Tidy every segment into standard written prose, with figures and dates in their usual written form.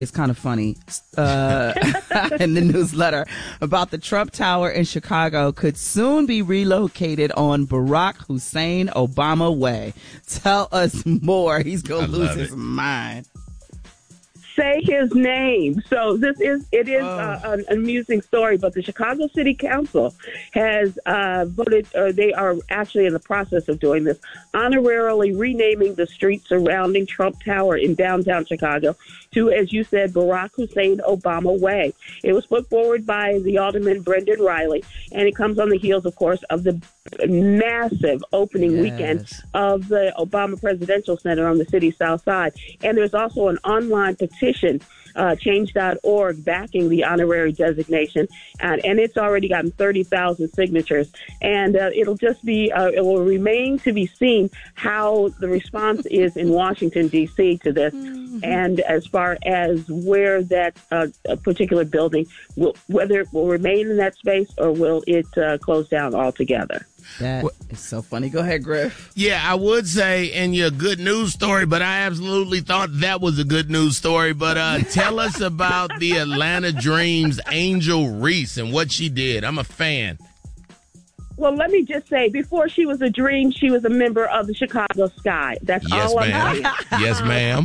It's kind of funny in the newsletter about the Trump Tower in Chicago could soon be relocated on Barack Hussein Obama Way. Tell us more. He's going to lose his mind. Say his name. So it is an amusing story, but the Chicago City Council has voted, or they are actually in the process of doing this, honorarily renaming the street surrounding Trump Tower in downtown Chicago to, as you said, Barack Hussein Obama Way. It was put forward by the Alderman Brendan Riley, and it comes on the heels, of course, of the massive opening weekend of the Obama Presidential Center on the city's south side. And there's also an online petition, change.org, backing the honorary designation, and it's already gotten 30,000 signatures. And it'll just be, it will remain to be seen how the response is in Washington, D.C. to this, and as far as where that particular building will, whether it will remain in that space or will it close down altogether. That is so funny. Go ahead, Griff. Yeah, I would say in your good news story, but I absolutely thought that was a good news story. But tell us about the Atlanta Dreams Angel Reese and what she did. I'm a fan. Well, let me just say, before she was a dream, she was a member of the Chicago Sky. That's all I'm saying. Yes, ma'am.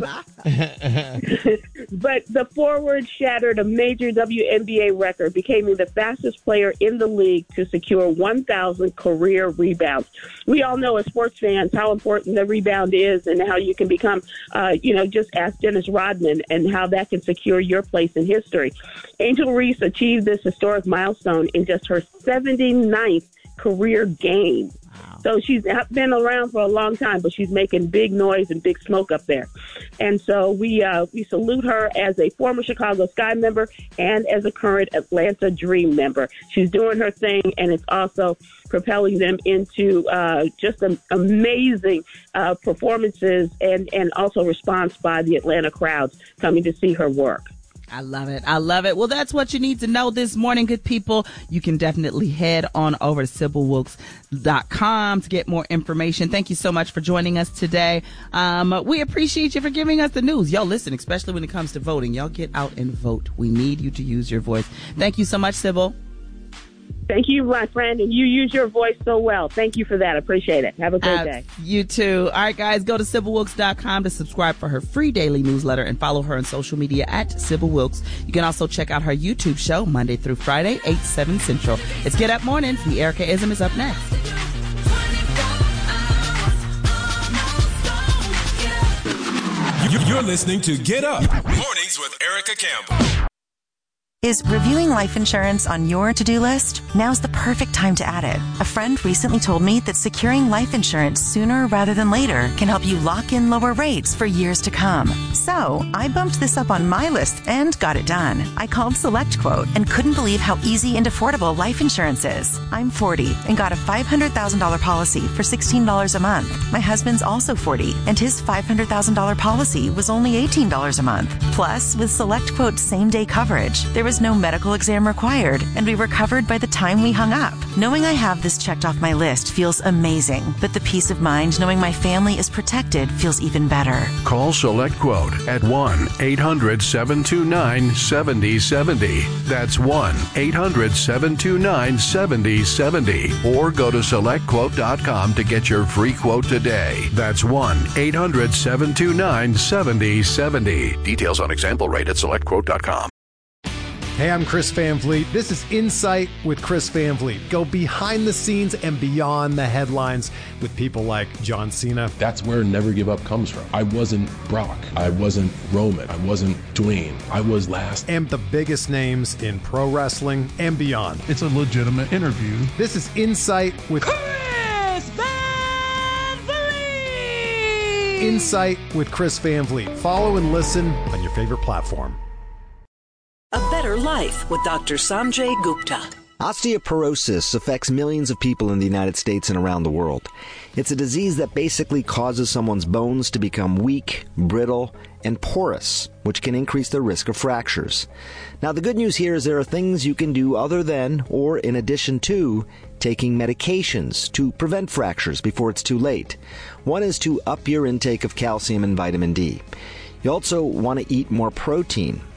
But the forward shattered a major WNBA record, becoming the fastest player in the league to secure 1,000 career rebounds. We all know as sports fans how important the rebound is and how you can become, just ask Dennis Rodman and how that can secure your place in history. Angel Reese achieved this historic milestone in just her 79th career game. Wow. So she's been around for a long time, but she's making big noise and big smoke up there. And so we salute her as a former Chicago Sky member and as a current Atlanta Dream member. She's doing her thing, and it's also propelling them into just amazing performances and also response by the Atlanta crowds coming to see her work. I love it. I love it. Well, that's what you need to know this morning, good people. You can definitely head on over to SybylWilkes.com to get more information. Thank you so much for joining us today. We appreciate you for giving us the news. Y'all listen, especially when it comes to voting. Y'all get out and vote. We need you to use your voice. Thank you so much, Sybil. Thank you, my friend, and you use your voice so well. Thank you for that. I appreciate it. Have a great day. You too. All right, guys, go to SybylWilkes.com to subscribe for her free daily newsletter and follow her on social media at Sybil Wilkes. You can also check out her YouTube show Monday through Friday, 8, 7 Central. It's Get Up Mornings. The Erica-ism is up next. You're listening to Get Up Mornings with Erica Campbell. Is reviewing life insurance on your to-do list? Now's the perfect time to add it. A friend recently told me that securing life insurance sooner rather than later can help you lock in lower rates for years to come. So I bumped this up on my list and got it done. I called SelectQuote and couldn't believe how easy and affordable life insurance is. I'm 40 and got a $500,000 policy for $16 a month. My husband's also 40 and his $500,000 policy was only $18 a month. Plus, with SelectQuote's same-day coverage, there was no medical exam required, and we were covered by the time we hung up. Knowing I have this checked off my list feels amazing, but the peace of mind knowing my family is protected feels even better. Call SelectQuote at 1-800-729-7070. That's 1-800-729-7070. Or go to SelectQuote.com to get your free quote today. That's 1-800-729-7070. Details on example rate at SelectQuote.com. Hey, I'm Chris Van Vliet. This is Insight with Chris Van Vliet. Go behind the scenes and beyond the headlines with people like John Cena. That's where Never Give Up comes from. I wasn't Brock. I wasn't Roman. I wasn't Dwayne. I was last. And the biggest names in pro wrestling and beyond. It's a legitimate interview. This is Insight with Chris Van Vliet. Insight with Chris Van Vliet. Follow and listen on your favorite platform. A Better Life with Dr. Sanjay Gupta. Osteoporosis affects millions of people in the United States and around the world. It's a disease that basically causes someone's bones to become weak, brittle, and porous, which can increase the risk of fractures. Now, the good news here is there are things you can do other than, or in addition to, taking medications to prevent fractures before it's too late. One is to up your intake of calcium and vitamin D. You also want to eat more protein.